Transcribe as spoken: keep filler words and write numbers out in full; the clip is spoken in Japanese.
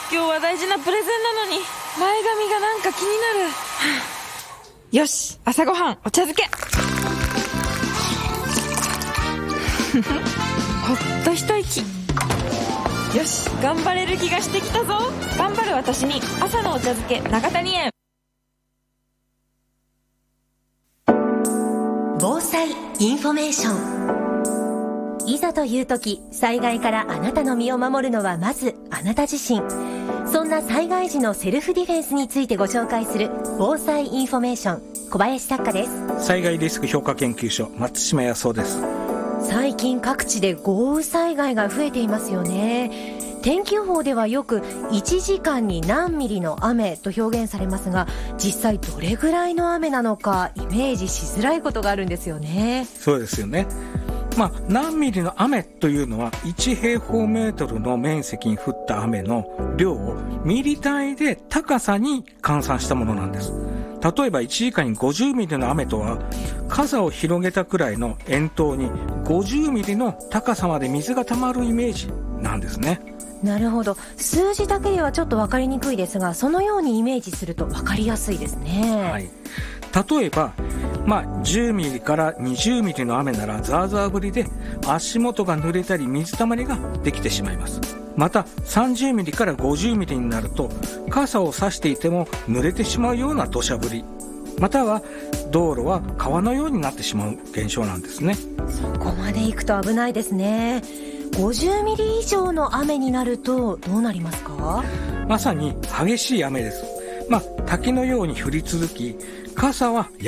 今日は大事なプレゼンなのに前髪がなんか気になる。はあ、よし、朝ごはんお茶漬けほっと一息。よし、頑張れる気がしてきたぞ。頑張る私に朝のお茶漬け長谷園。 防災インフォメーション。いざという時、災害からあなたの身を守るのはまずあなた自身。そんな災害時のセルフディフェンスについてご紹介する防災インフォメーション、小林作家です。 災害リスク評価研究所、松島康夫です。 最近各地で豪雨災害が増えていますよね。天気予報ではよくいちじかんに何ミリの雨と表現されますが、実際どれぐらいの雨なのかイメージしづらいことがあるんですよね。 そうですよね。まあ、何ミリの雨というのはいち平方メートルの面積に降った雨の量をミリ単位で高さに換算したものなんです。例えばいちじかんにごじゅうミリの雨とは、傘を広げたくらいの円筒にごじゅうミリの高さまで水が溜まるイメージなんですね。 なるほど。数字だけではちょっと分かりにくいですが、そのようにイメージすると分かりやすいですね。 はい、例えば、まあ、じゅうミリからにじゅうミリの雨ならザーザー降りで足元が濡れたり水たまりができてしまいます。またさんじゅうミリからごじゅうミリになると傘を差していても濡れてしまうような土砂降り、または道路は川のようになってしまう現象なんですね。 そこまで行くと危ないですね。ごじゅうミリ以上の雨になるとどうなりますか？ まさに激しい雨です。まあ、滝のように降り続き、傘は